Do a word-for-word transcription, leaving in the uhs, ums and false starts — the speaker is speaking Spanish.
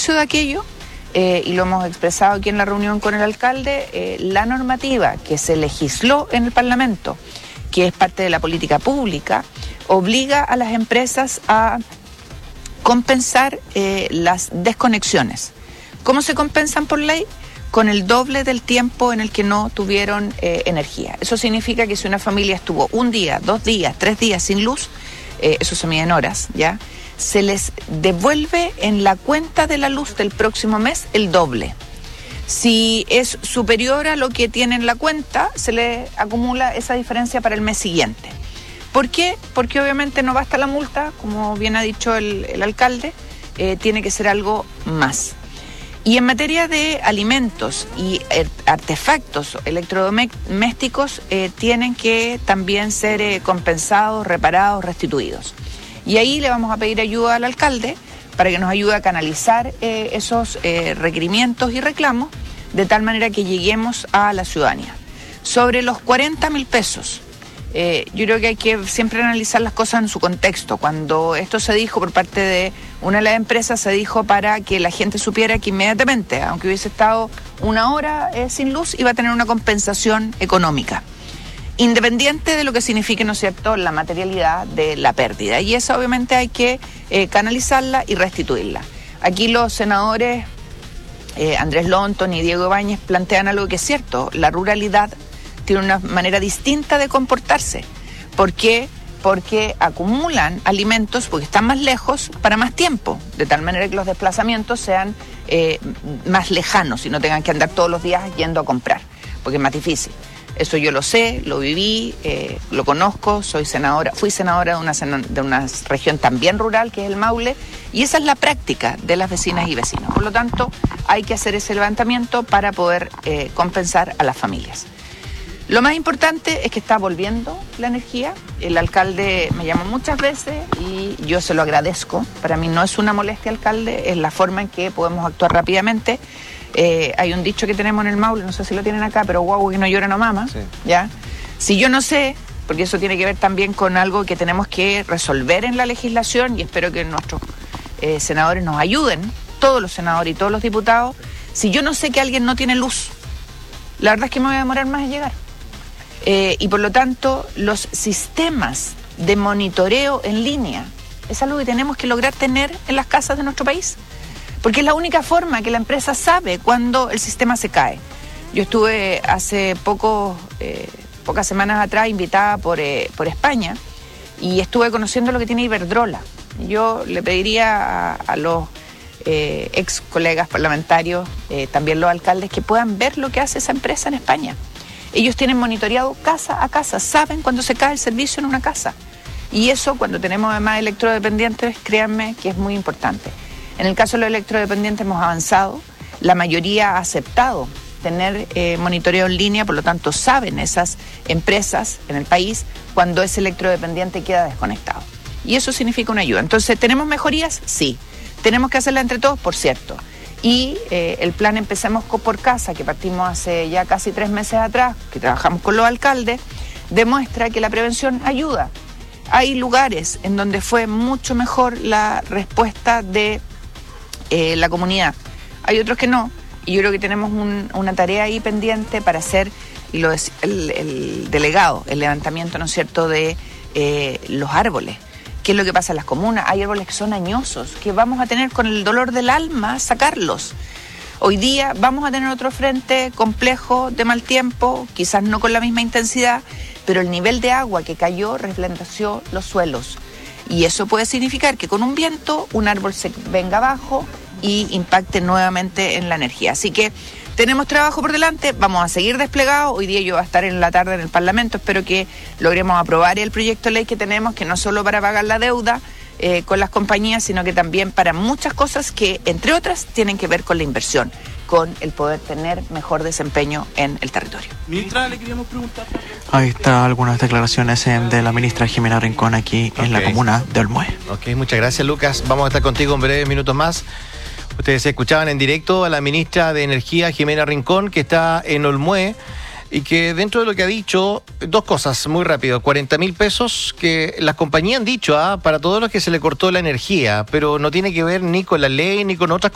beneficio de aquello, eh, y lo hemos expresado aquí en la reunión con el alcalde, eh, la normativa que se legisló en el Parlamento, que es parte de la política pública, obliga a las empresas a compensar eh, las desconexiones. ¿Cómo se compensan por ley? Con el doble del tiempo en el que no tuvieron eh, energía. Eso significa que si una familia estuvo un día, dos días, tres días sin luz, eh, eso se mide en horas, ¿ya? Se les devuelve en la cuenta de la luz del próximo mes el doble. Si es superior a lo que tiene en la cuenta, se le acumula esa diferencia para el mes siguiente. ¿Por qué? Porque obviamente no basta la multa, como bien ha dicho el, el alcalde, eh, tiene que ser algo más. Y en materia de alimentos y artefactos electrodomésticos, eh, tienen que también ser eh, compensados, reparados, restituidos. Y ahí le vamos a pedir ayuda al alcalde para que nos ayude a canalizar eh, esos eh, requerimientos y reclamos de tal manera que lleguemos a la ciudadanía. Sobre los cuarenta mil pesos, eh, yo creo que hay que siempre analizar las cosas en su contexto. Cuando esto se dijo por parte de una de las empresas, se dijo para que la gente supiera que inmediatamente, aunque hubiese estado una hora eh, sin luz, iba a tener una compensación económica, independiente de lo que signifique, ¿no es cierto?, la materialidad de la pérdida. Y eso obviamente hay que eh, canalizarla y restituirla. Aquí los senadores eh, Andrés Lonton y Diego Ibáñez plantean algo que es cierto: la ruralidad tiene una manera distinta de comportarse. ¿Por qué? Porque acumulan alimentos porque están más lejos para más tiempo, de tal manera que los desplazamientos sean eh, más lejanos y no tengan que andar todos los días yendo a comprar, porque es más difícil. Eso yo lo sé, lo viví, eh, lo conozco, soy senadora, fui senadora de una, de una región también rural que es el Maule, y esa es la práctica de las vecinas y vecinos. Por lo tanto, hay que hacer ese levantamiento para poder eh, compensar a las familias. Lo más importante es que está volviendo la energía. El alcalde me llamó muchas veces y yo se lo agradezco. Para mí no es una molestia, alcalde, es la forma en que podemos actuar rápidamente. Eh, hay un dicho que tenemos en el Maule, no sé si lo tienen acá, pero guau, que no llora no mama, sí. ¿Ya? Si yo no sé, porque eso tiene que ver también con algo que tenemos que resolver en la legislación, y espero que nuestros eh, senadores nos ayuden, todos los senadores y todos los diputados. Si yo no sé que alguien no tiene luz, la verdad es que me voy a demorar más en llegar. Eh, y por lo tanto, los sistemas de monitoreo en línea es algo que tenemos que lograr tener en las casas de nuestro país, porque es la única forma que la empresa sabe cuando el sistema se cae. Yo estuve hace poco, eh, pocas semanas atrás invitada por, eh, por España, y estuve conociendo lo que tiene Iberdrola. Yo le pediría a, a los eh, ex colegas parlamentarios, eh, también los alcaldes, que puedan ver lo que hace esa empresa en España. Ellos tienen monitoreado casa a casa, saben cuando se cae el servicio en una casa. Y eso, cuando tenemos además electrodependientes, créanme que es muy importante. En el caso de los electrodependientes hemos avanzado, la mayoría ha aceptado tener eh, monitoreo en línea, por lo tanto saben esas empresas en el país cuando ese electrodependiente queda desconectado. Y eso significa una ayuda. Entonces, ¿tenemos mejorías? Sí. ¿Tenemos que hacerla entre todos? Por cierto. Y eh, el plan Empecemos por Casa, que partimos hace ya casi tres meses atrás, que trabajamos con los alcaldes, demuestra que la prevención ayuda. Hay lugares en donde fue mucho mejor la respuesta de eh, la comunidad. Hay otros que no, y yo creo que tenemos un, una tarea ahí pendiente para hacer, y lo decía el, el delegado, el levantamiento, ¿no es cierto?, de eh, los árboles. ¿Qué es lo que pasa en las comunas? Hay árboles que son añosos, que vamos a tener con el dolor del alma sacarlos. Hoy día vamos a tener otro frente complejo de mal tiempo, quizás no con la misma intensidad, pero el nivel de agua que cayó reblandeció los suelos. Y eso puede significar que con un viento un árbol se venga abajo y impacte nuevamente en la energía. Así que tenemos trabajo por delante, vamos a seguir desplegados. Hoy día yo voy a estar en la tarde en el Parlamento, espero que logremos aprobar el proyecto de ley que tenemos, que no solo para pagar la deuda eh, con las compañías, sino que también para muchas cosas que, entre otras, tienen que ver con la inversión, con el poder tener mejor desempeño en el territorio. Ministra, le queríamos preguntar. Ahí está algunas declaraciones de la ministra Jimena Rincón aquí okay. en la comuna de Olmué. Ok, muchas gracias, Lucas. Vamos a estar contigo en breves minutos más. Ustedes escuchaban en directo a la ministra de Energía, Jimena Rincón, que está en Olmué, y que dentro de lo que ha dicho, dos cosas muy rápido. cuarenta mil pesos que las compañías han dicho, ¿ah? para todos los que se le cortó la energía, pero no tiene que ver ni con la ley ni con otras